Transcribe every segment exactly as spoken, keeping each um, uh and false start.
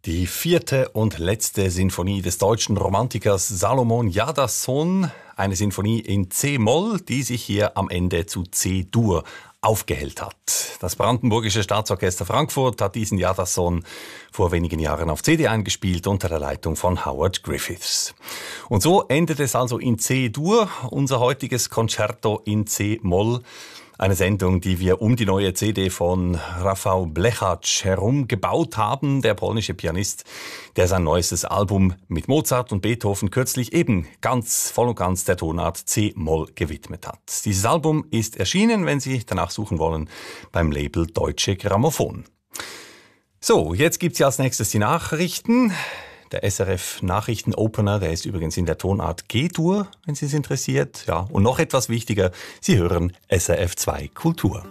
Die vierte und letzte Sinfonie des deutschen Romantikers Salomon Jadassohn, eine Sinfonie in C-Moll, die sich hier am Ende zu C-Dur aufgehellt hat. Das Brandenburgische Staatsorchester Frankfurt hat diesen Jadassohn vor wenigen Jahren auf C D eingespielt unter der Leitung von Howard Griffiths. Und so endet es also in C-Dur, unser heutiges Concerto in C-Moll. Eine Sendung, die wir um die neue C D von Rafał Blechacz herum gebaut haben, der polnische Pianist, der sein neuestes Album mit Mozart und Beethoven kürzlich eben ganz voll und ganz der Tonart C-Moll gewidmet hat. Dieses Album ist erschienen, wenn Sie danach suchen wollen, beim Label Deutsche Grammophon. So, jetzt gibt's ja als nächstes die Nachrichten. Der S R F-Nachrichten-Opener, der ist übrigens in der Tonart G-Dur, wenn Sie es interessiert. Ja, und noch etwas wichtiger, Sie hören S R F zwei Kultur.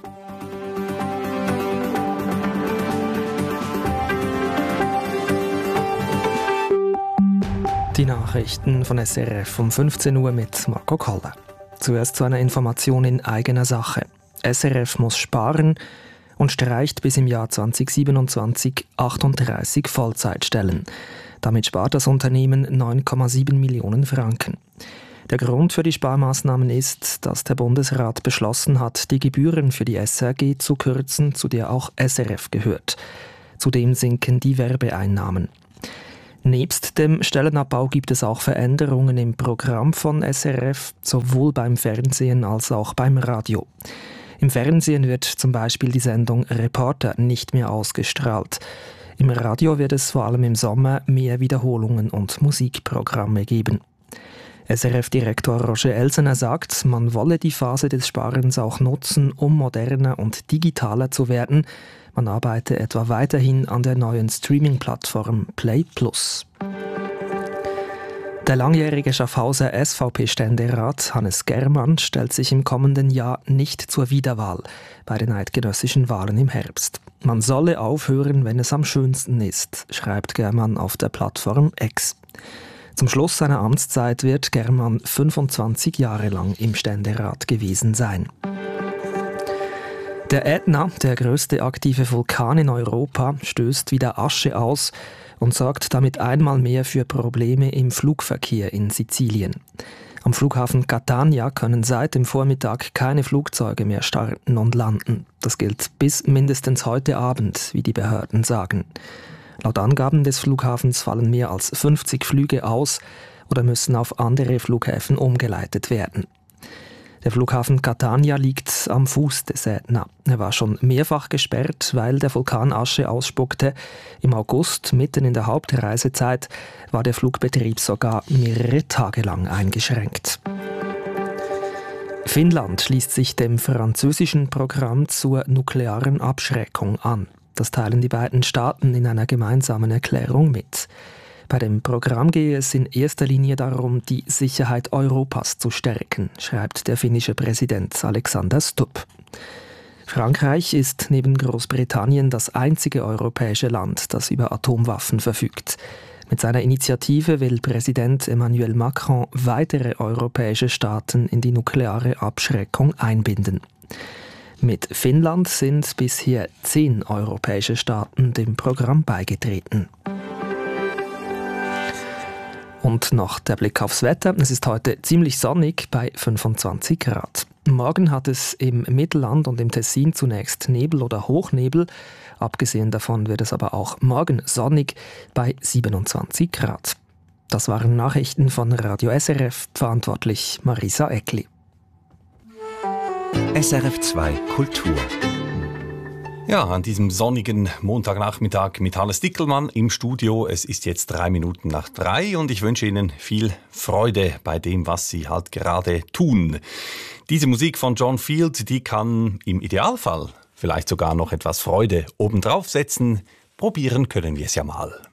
Die Nachrichten von S R F um fünfzehn Uhr mit Marco Koller. Zuerst zu einer Information in eigener Sache. S R F muss sparen und streicht bis im Jahr zwanzig siebenundzwanzig achtunddreißig Vollzeitstellen. Damit spart das Unternehmen neun Komma sieben Millionen Franken. Der Grund für die Sparmaßnahmen ist, dass der Bundesrat beschlossen hat, die Gebühren für die S R G zu kürzen, zu der auch S R F gehört. Zudem sinken die Werbeeinnahmen. Nebst dem Stellenabbau gibt es auch Veränderungen im Programm von S R F, sowohl beim Fernsehen als auch beim Radio. Im Fernsehen wird zum Beispiel die Sendung Reporter nicht mehr ausgestrahlt. Im Radio wird es vor allem im Sommer mehr Wiederholungen und Musikprogramme geben. S R F-Direktor Roger Elsener sagt, man wolle die Phase des Sparens auch nutzen, um moderner und digitaler zu werden. Man arbeite etwa weiterhin an der neuen Streaming-Plattform Play Plus. Der langjährige Schaffhauser S V P-Ständerat Hannes Germann stellt sich im kommenden Jahr nicht zur Wiederwahl bei den eidgenössischen Wahlen im Herbst. Man solle aufhören, wenn es am schönsten ist, schreibt Germann auf der Plattform X. Zum Schluss seiner Amtszeit wird Germann fünfundzwanzig Jahre lang im Ständerat gewesen sein. Der Ätna, der größte aktive Vulkan in Europa, stößt wieder Asche aus und sorgt damit einmal mehr für Probleme im Flugverkehr in Sizilien. Am Flughafen Catania können seit dem Vormittag keine Flugzeuge mehr starten und landen. Das gilt bis mindestens heute Abend, wie die Behörden sagen. Laut Angaben des Flughafens fallen mehr als fünfzig Flüge aus oder müssen auf andere Flughäfen umgeleitet werden. Der Flughafen Catania liegt am Fuß des Ätna. Er war schon mehrfach gesperrt, weil der Vulkan Asche ausspuckte. Im August, mitten in der Hauptreisezeit, war der Flugbetrieb sogar mehrere Tage lang eingeschränkt. Finnland schließt sich dem französischen Programm zur nuklearen Abschreckung an. Das teilen die beiden Staaten in einer gemeinsamen Erklärung mit. Bei dem Programm gehe es in erster Linie darum, die Sicherheit Europas zu stärken, schreibt der finnische Präsident Alexander Stubb. Frankreich ist neben Großbritannien das einzige europäische Land, das über Atomwaffen verfügt. Mit seiner Initiative will Präsident Emmanuel Macron weitere europäische Staaten in die nukleare Abschreckung einbinden. Mit Finnland sind bisher zehn europäische Staaten dem Programm beigetreten. Und noch der Blick aufs Wetter. Es ist heute ziemlich sonnig bei fünfundzwanzig Grad. Morgen hat es im Mittelland und im Tessin zunächst Nebel oder Hochnebel. Abgesehen davon wird es aber auch morgen sonnig bei siebenundzwanzig Grad. Das waren Nachrichten von Radio S R F, verantwortlich Marisa Eckli. S R F zwei Kultur. Ja, an diesem sonnigen Montagnachmittag mit Hannes Dickelmann im Studio. Es ist jetzt drei Minuten nach drei und ich wünsche Ihnen viel Freude bei dem, was Sie halt gerade tun. Diese Musik von John Field, die kann im Idealfall vielleicht sogar noch etwas Freude obendrauf setzen. Probieren können wir es ja mal.